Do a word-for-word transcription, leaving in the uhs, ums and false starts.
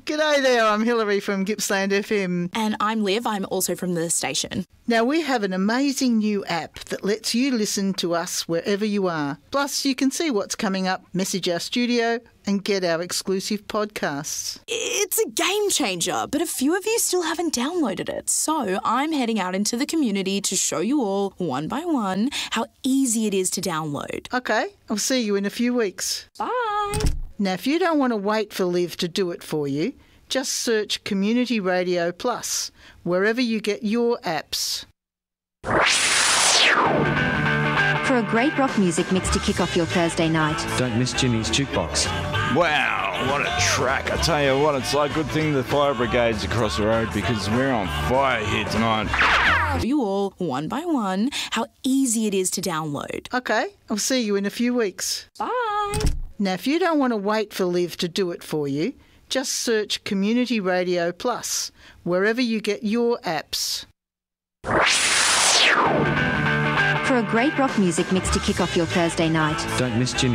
G'day there, I'm Hilary from Gippsland F M. And I'm Liv, I'm also from the station. Now we have an amazing new app that lets you listen to us wherever you are. Plus you can see what's coming up, message our studio and get our exclusive podcasts. It's a game changer, but a few of you still haven't downloaded it. So I'm heading out into the community to show you all, one by one, how easy it is to download. Okay, I'll see you in a few weeks. Bye. Now, if you don't want to wait for Liv to do it for you, just search Community Radio Plus, wherever you get your apps. For a great rock music mix to kick off your Thursday night. Don't miss Jimmy's Jukebox. Wow, what a track. I tell you what, it's like good thing the fire brigade's across the road because we're on fire here tonight. You all, one by one, how easy it is to download. Okay, I'll see you in a few weeks. Bye. Now, if you don't want to wait for Liv to do it for you, just search Community Radio Plus, wherever you get your apps. For a great rock music mix to kick off your Thursday night. Don't miss Jimmy.